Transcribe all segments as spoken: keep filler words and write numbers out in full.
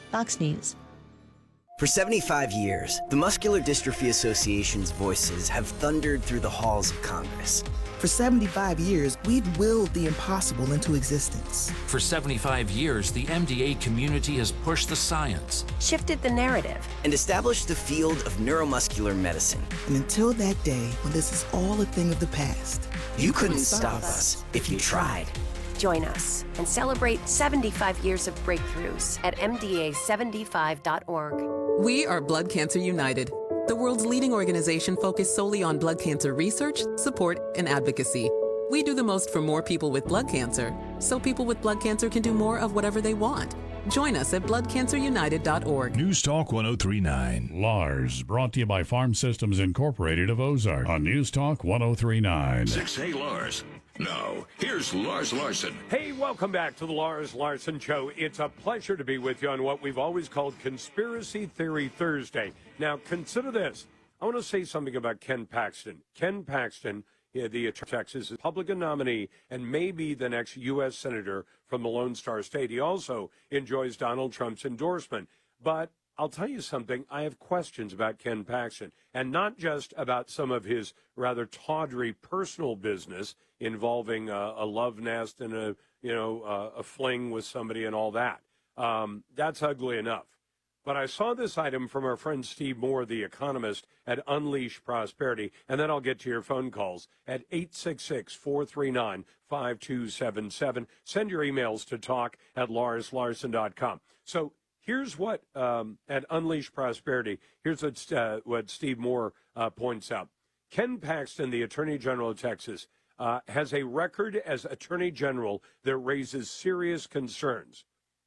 Fox News. For seventy-five years, the Muscular Dystrophy Association's voices have thundered through the halls of Congress. For seventy-five years, we've willed the impossible into existence. For seventy-five years, the M D A community has pushed the science, shifted the narrative, and established the field of neuromuscular medicine. And until that day, when this is all a thing of the past, you, you couldn't, couldn't stop us if you tried. Join us and celebrate seventy-five years of breakthroughs at M D A seventy-five dot org. We are Blood Cancer United, the world's leading organization focused solely on blood cancer research, support, and advocacy. We do the most for more people with blood cancer, so people with blood cancer can do more of whatever they want. Join us at blood cancer united dot org. News Talk one oh three point nine. Lars, brought to you by Farm Systems Incorporated of Ozark on News Talk one oh three point nine. six A Lars. Now, here's Lars Larson. Hey, welcome back to the Lars Larson Show. It's a pleasure to be with you on what we've always called Conspiracy Theory Thursday. Now, consider this. I want to say something about Ken Paxton. Ken Paxton, yeah, the Texas Republican nominee, and maybe the next U S Senator from the Lone Star State. He also enjoys Donald Trump's endorsement. But I'll tell you something, I have questions about Ken Paxton, and not just about some of his rather tawdry personal business involving a, a love nest and a, you know, uh, a fling with somebody and all that. Um, that's ugly enough. But I saw this item from our friend Steve Moore, the economist, at Unleash Prosperity, and then I'll get to your phone calls at eight six six, four three nine, five two seven seven. Send your emails to talk at lars larson dot com. So here's what, um, at Unleash Prosperity, here's what, uh, what Steve Moore uh, points out. Ken Paxton, the Attorney General of Texas, uh, has a record as Attorney General that raises serious concerns.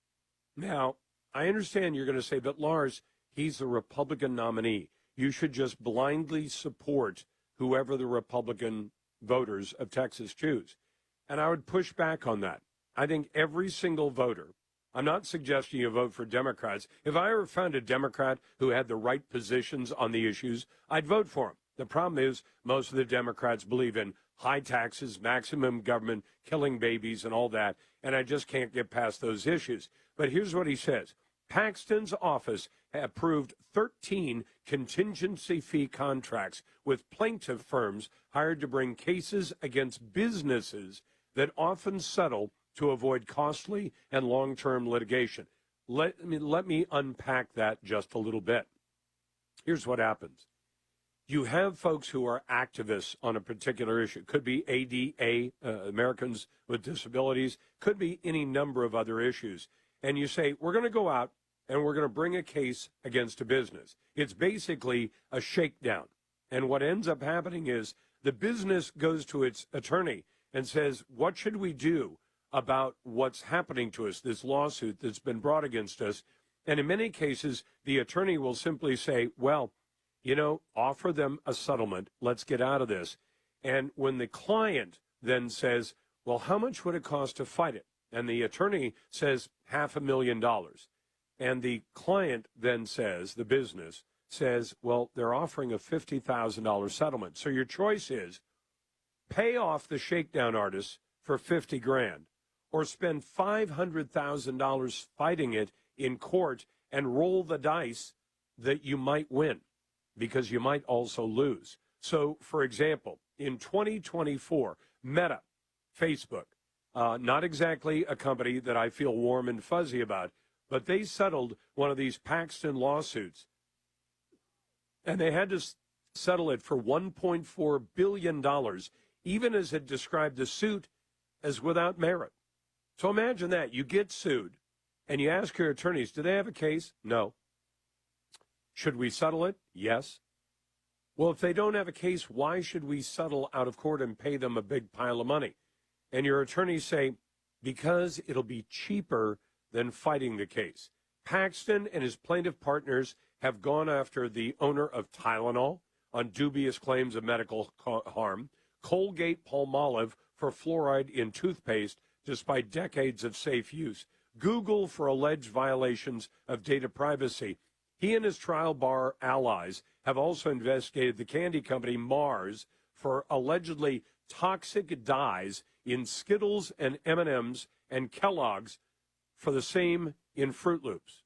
Now, I understand you're going to say, but Lars, he's the Republican nominee. You should just blindly support whoever the Republican voters of Texas choose. And I would push back on that. I think every single voter, I'm not suggesting you vote for Democrats. If I ever found a Democrat who had the right positions on the issues, I'd vote for him. The problem is most of the Democrats believe in high taxes, maximum government, killing babies and all that, and I just can't get past those issues. But here's what he says. Paxton's office approved thirteen contingency fee contracts with plaintiff firms hired to bring cases against businesses that often settle to avoid costly and long-term litigation. Let me, let me unpack that just a little bit. Here's what happens. You have folks who are activists on a particular issue. Could be A D A, uh, Americans with Disabilities, could be any number of other issues. And you say, we're going to go out and we're going to bring a case against a business. It's basically a shakedown. And what ends up happening is the business goes to its attorney and says, what should we do about what's happening to us, this lawsuit that's been brought against us? And in many cases, the attorney will simply say, well, you know, offer them a settlement. Let's get out of this. And when the client then says, well, how much would it cost to fight it? And the attorney says half a million dollars. And the client then says, the business says, well, they're offering a fifty thousand dollars settlement. So your choice is pay off the shakedown artists for fifty grand or spend five hundred thousand dollars fighting it in court and roll the dice that you might win because you might also lose. So, for example, in twenty twenty-four, Meta, Facebook, uh, not exactly a company that I feel warm and fuzzy about, but they settled one of these Paxton lawsuits, and they had to s- settle it for one point four billion dollars, even as it described the suit as without merit. So imagine that. You get sued, and you ask your attorneys, do they have a case? No. Should we settle it? Yes. Well, if they don't have a case, why should we settle out of court and pay them a big pile of money? And your attorneys say, because it'll be cheaper than fighting the case. Paxton and his plaintiff partners have gone after the owner of Tylenol on dubious claims of medical harm, Colgate-Palmolive for fluoride in toothpaste despite decades of safe use, Google for alleged violations of data privacy. He and his trial bar allies have also investigated the candy company Mars for allegedly toxic dyes in Skittles and M and M's and Kellogg's for the same in Fruit Loops.